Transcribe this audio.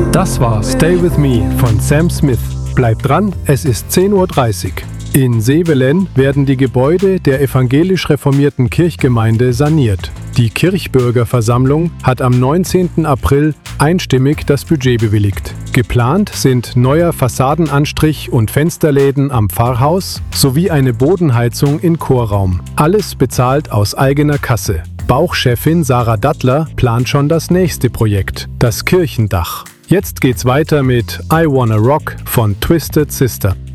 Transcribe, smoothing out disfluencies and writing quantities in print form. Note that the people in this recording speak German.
Das war Stay With Me von Sam Smith. Bleibt dran, es ist 10:30 Uhr. In Sevelen werden die Gebäude der evangelisch-reformierten Kirchgemeinde saniert. Die Kirchbürgerversammlung hat am 19. April einstimmig das Budget bewilligt. Geplant sind neuer Fassadenanstrich und Fensterläden am Pfarrhaus sowie eine Bodenheizung in Chorraum. Alles bezahlt aus eigener Kasse. Bauchchefin Sarah Dattler plant schon das nächste Projekt, das Kirchendach. Jetzt geht's weiter mit I Wanna Rock von Twisted Sister.